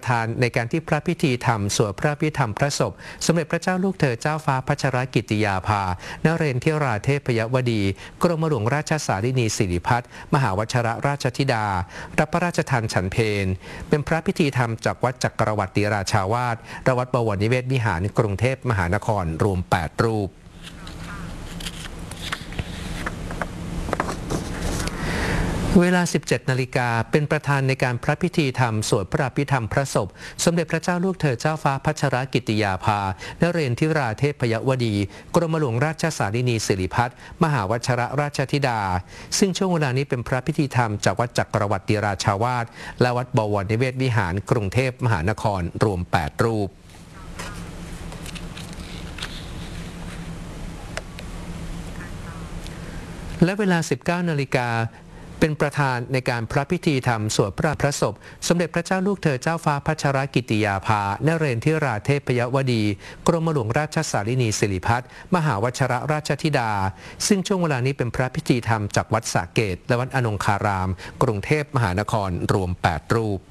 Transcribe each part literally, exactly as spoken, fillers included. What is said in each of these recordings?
ธานในการที่พระพิธีธรรมสวดพระพิธรรมพระศพสมเด็จพระเจ้าลูกเธอเจ้าฟ้าพัชรกิติยาภานเรนทิราเทพยวดีกรมหลวงราชสารินีสิริพัฒน์มหาวชรราชธิดารับพระราชทานฉันเพลเป็นพระพิธีธรรมจากวัดจักรวรรดิราชาวาสณวัดบวรนิเวศวิหารกรุงเทพมหานครรวมแปดรูปเวลา สิบเจ็ด นาฬิกาเป็นประธานในการพระพิธีธรรมสวดพระอภิธรรมพระศพสมเด็จพระเจ้าลูกเธอเจ้าฟ้าพัชรกิติยาภานเรนทิราเทพยวดีกรมหลวงราชสารินีสิริพัฒน์มหาวชรราชธิดาซึ่งช่วงเวลานี้เป็นพระพิธีธรรมจากวัดจักรวรรดิราชาวาสและวัดบวรนิเวศวิหารกรุงเทพมหานครรวมแปดรูปและเวลา สิบเก้า นาฬิกาเป็นประธานในการพระพิธีธรรมสวดพระพระศพสมเด็จพระเจ้าลูกเธอเจ้าฟ้าพัชรกิติยาภานเรนทิราเทพยวดีกรมหลวงราชสารินีสิริพัฒน์มหาวชรราชธิดาซึ่งช่วงเวลานี้เป็นพระพิธีธรรมจากวัดสระเกตและวัดอนงคารามกรุงเทพมหานครรวมแปดรูป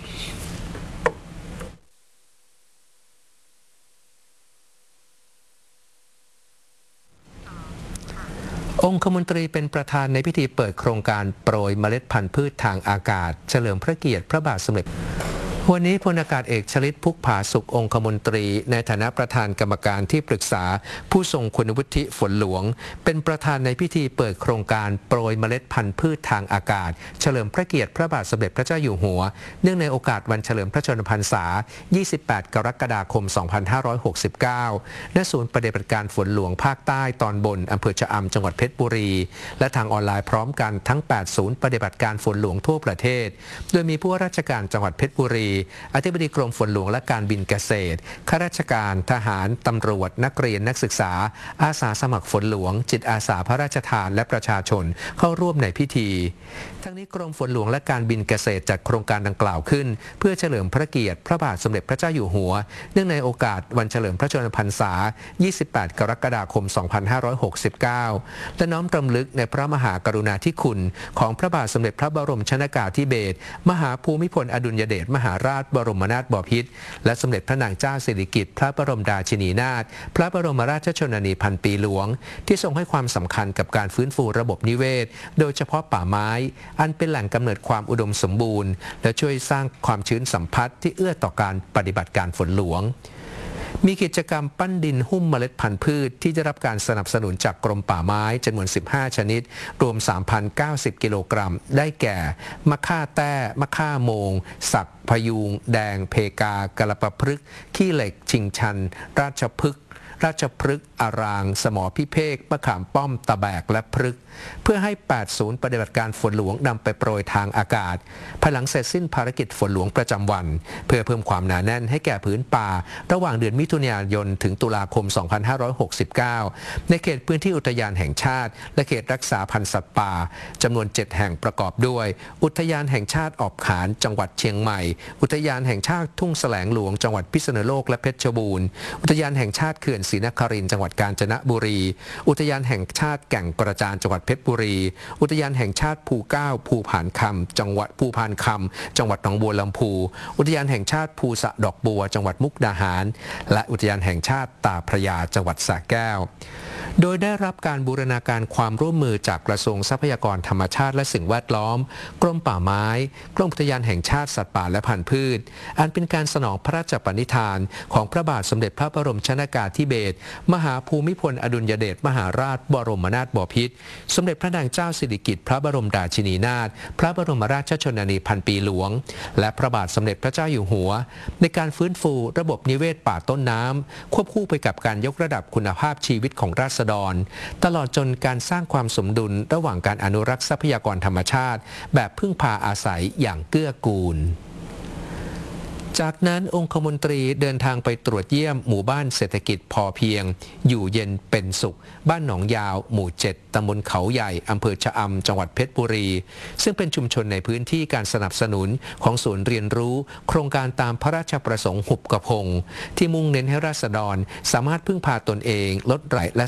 องคมนตรีเป็นประธานในพิธีเปิดโครงการโปรยเมล็ดพันธุ์พืชทางอากาศเฉลิมพระเกียรติพระบาทสมเด็จวันนี้พลอากาศเอกชลิตพุกผาสุของคมนตรีในฐานะประธานกรรมการที่ปรึกษาผู้ทรงคุณวุฒิฝนหลวงเป็นประธานในพิธีเปิดโครงการโปรยเมล็ดพันธุ์พืชทางอากาศเฉลิมพระเกียรติพระบาทสมเด็จพระเจ้าอยู่หัวเนื่องในโอกาสวันเฉลิมพระชนมพรรษายี่สิบแปดกรกฎาคมสองพันห้าร้อยหกสิบเก้าณศูนย์ปฏิบัติการฝนหลวงภาคใต้ตอนบนอำเภอชะอำจังหวัดเพชรบุรีและทางออนไลน์พร้อมกันทั้งแปดศูนย์ปฏิบัติการฝนหลวงทั่วประเทศโดยมีผู้ว่าราชการจังหวัดเพชรบุรีอธิบดีกรมฝนหลวงและการบินเกษตรข้าราชการทหารตำรวจนักเรียนนักศึกษาอาสาสมัครฝนหลวงจิตอาสาพระราชทานและประชาชนเข้าร่วมในพิธีทั้งนี้กรมฝนหลวงและการบินเกษตรจัดโครงการดังกล่าวขึ้นเพื่อเฉลิมพระเกียรติพระบาทสมเด็จพระเจ้าอยู่หัวเนื่องในโอกาสวันเฉลิมพระชนมพรรษายี่สิบแปดกรกฎาคมสองพันห้าร้อยหกสิบเก้าและน้อมรำลึกในพระมหากรุณาธิคุณของพระบาทสมเด็จพระบรมชนกาธิเบศรมหาภูมิพลอดุลยเดชมหาราชบรมนาถบพิตรและสมเด็จพระนางเจ้าสิริกิติ์พระบรมราชินีนาถพระบรมราชชนนีพันปีหลวงที่ทรงให้ความสำคัญกับการฟื้นฟูระบบนิเวศโดยเฉพาะป่าไม้อันเป็นแหล่งกำเนิดความอุดมสมบูรณ์และช่วยสร้างความชื้นสัมพัทธ์ที่เอื้อต่อการปฏิบัติการฝนหลวงมีกิจกรรมปั้นดินหุ้มเมล็ดพันธุ์พืชที่ได้รับการสนับสนุนจากกรมป่าไม้จำนวนสิบห้าชนิดรวม สามพันเก้าสิบ กิโลกรัมได้แก่มะค่าแต้มะค่าโมงสักพยูงแดงเพกากระปะพฤกษ์ขี้เหล็กชิงชันราชพฤกษ์ราชพฤกษ์อารางสมอพิเภกมะขามป้อมตะแบกและพฤกษ์เพื่อให้แปดศูนย์ปฏิบัติการฝนหลวงนำไปโปรยทางอากาศภายหลังเสร็จสิ้นภารกิจฝนหลวงประจำวันเพื่อเพิ่มความหนาแน่นให้แก่พื้นป่าระหว่างเดือนมิถุนายนถึงตุลาคมสองพันห้าร้อยหกสิบเก้าในเขตพื้นที่อุทยานแห่งชาติและเขตรักษาพันธุ์สัตว์ป่าจำนวนเจ็ดแห่งประกอบด้วยอุทยานแห่งชาติออบขานจังหวัดเชียงใหม่อุทยานแห่งชาติทุ่งแสลงหลวงจังหวัดพิษณุโลกและเพชรบูรณ์อุทยานแห่งชาติเขื่อนศรีนครินทร์จังหวัดกาญจนบุรีอุทยานแห่งชาติแก่งกระจานจังหวัดเพชรบุรีอุทยานแห่งชาติภูเก้าภูผานคำจังหวัดภูพานคำจังหวัดหนองบัวลำพูอุทยานแห่งชาติภูสะดอกบัวจังหวัดมุกดาหารและอุทยานแห่งชาติตาพระยาจังหวัดสระแก้วโดยได้รับการบูรณาการความร่วมมือจากกระทรวงทรัพยากรธรรมชาติและสิ่งแวดล้อมกรมป่าไม้กรมอุทยานแห่งชาติสัตว์ป่าและพันธุ์พืชอันเป็นการสนองพระราชปณิธานของพระบาทสมเด็จพระบรมชนกาธิเบศรมหาภูมิพลอดุลยเดชมหาราชบรมนาถบพิตรสมเด็จพระนางเจ้าสิริกิติ์พระบรมราชินีนาถพระบรมราชชนนีพันปีหลวงและพระบาทสมเด็จพระเจ้าอยู่หัวในการฟื้นฟูระบบนิเวศป่าต้นน้ำควบคู่ไปกับการยกระดับคุณภาพชีวิตของราษฎรตลอดจนการสร้างความสมดุลระหว่างการอนุรักษ์ทรัพยากรธรรมชาติแบบพึ่งพาอาศัยอย่างเกื้อกูลจากนั้นองคมนตรีเดินทางไปตรวจเยี่ยมหมู่บ้านเศรษฐกิจพอเพียงอยู่เย็นเป็นสุขบ้านหนองยาวหมู่เจ็ดตำบลเขาใหญ่อำเภอชะอำจังหวัดเพชรบุรีซึ่งเป็นชุมชนในพื้นที่การสนับสนุนของศูนย์เรียนรู้โครงการตามพระราชประสงค์หุบกระพงที่มุ่งเน้นให้ราษฎรสามารถพึ่งพาตนเองลดรายและ